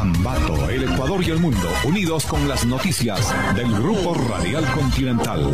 Ambato, el Ecuador y el mundo, unidos con las noticias del Grupo Radial Continental.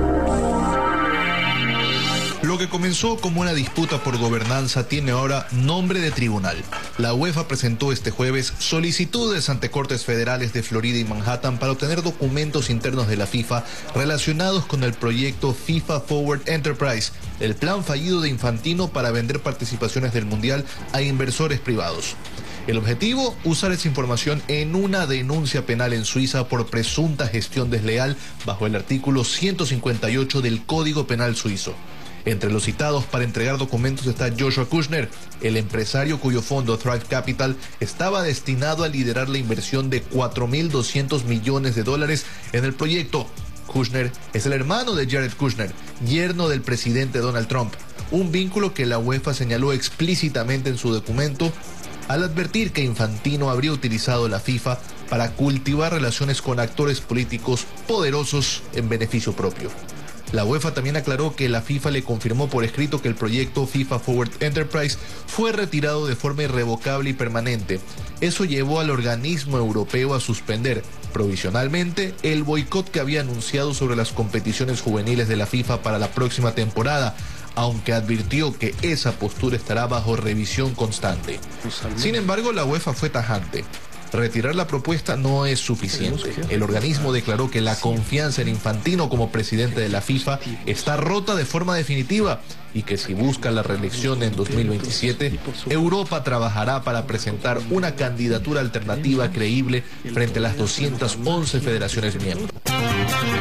Lo que comenzó como una disputa por gobernanza tiene ahora nombre de tribunal. La UEFA presentó este jueves solicitudes ante cortes federales de Florida y Manhattan para obtener documentos internos de la FIFA relacionados con el proyecto FIFA Forward Enterprise, el plan fallido de Infantino para vender participaciones del Mundial a inversores privados. El objetivo, usar esa información en una denuncia penal en Suiza por presunta gestión desleal bajo el artículo 158 del Código Penal suizo. Entre los citados para entregar documentos está Joshua Kushner, el empresario cuyo fondo Thrive Capital estaba destinado a liderar la inversión de $4.200 millones en el proyecto. Kushner es el hermano de Jared Kushner, yerno del presidente Donald Trump, un vínculo que la UEFA señaló explícitamente en su documento al advertir que Infantino habría utilizado la FIFA para cultivar relaciones con actores políticos poderosos en beneficio propio. La UEFA también aclaró que la FIFA le confirmó por escrito que el proyecto FIFA Forward Enterprise fue retirado de forma irrevocable y permanente. Eso llevó al organismo europeo a suspender provisionalmente el boicot que había anunciado sobre las competiciones juveniles de la FIFA para la próxima temporada, aunque advirtió que esa postura estará bajo revisión constante. Sin embargo, la UEFA fue tajante. Retirar la propuesta no es suficiente. El organismo declaró que la confianza en Infantino como presidente de la FIFA está rota de forma definitiva y que si busca la reelección en 2027, Europa trabajará para presentar una candidatura alternativa creíble frente a las 211 federaciones miembros.